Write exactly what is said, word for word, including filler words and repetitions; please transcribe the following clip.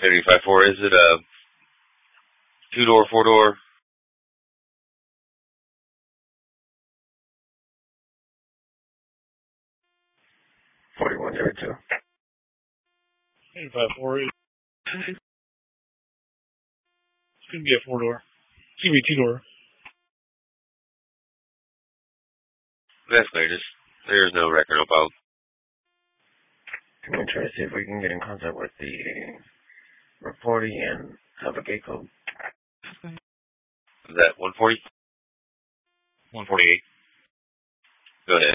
Henry five four, is it a two-door, four-door? forty-one zero two. Henry five four, it's going to be a four-door. It's going to be a two-door. That's clear. Just, there's no record of both. I'm going to try to see if we can get in contact with the reporting and have a gate code. Is that one forty? one forty-eight. Go ahead.